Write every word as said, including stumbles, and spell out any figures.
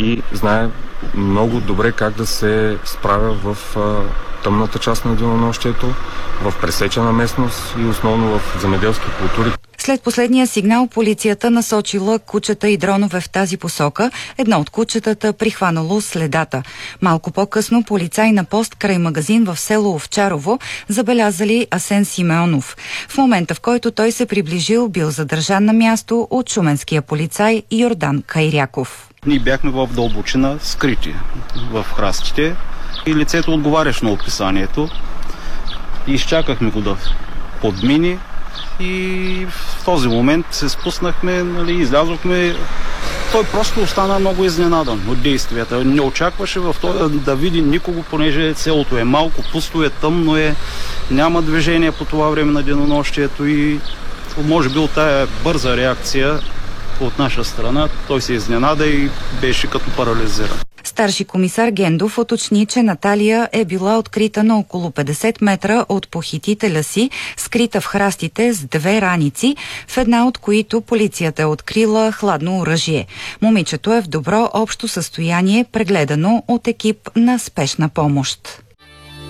и знае много добре как да се справя в а, тъмната част на денонощието, в пресечена местност и основно в земеделски култури. След последния сигнал полицията насочила кучета и дронове в тази посока. Едно от кучетата прихванало следата. Малко по-късно полицай на пост край магазин в село Овчарово забелязали Асен Симеонов. В момента, в който той се приближил, бил задържан на място от шуменския полицай Йордан Кайряков. Ние бяхме в дълбочина, скрити в храстите и лицето отговаряше на описанието. Изчакахме го да подмини и в този момент се спуснахме, нали, излязохме. Той просто остана много изненадан от действията. Не очакваше в това да види никого, понеже селото е малко, пусто е, тъмно е, няма движение по това време на денонощието и може би от тая бърза реакция от наша страна той се изненада и беше като парализиран. Старши комисар Гендов уточни, че Наталия е била открита на около петдесет метра от похитителя си, скрита в храстите с две раници, в една от които полицията е открила хладно оръжие. Момичето е в добро общо състояние, прегледано от екип на спешна помощ.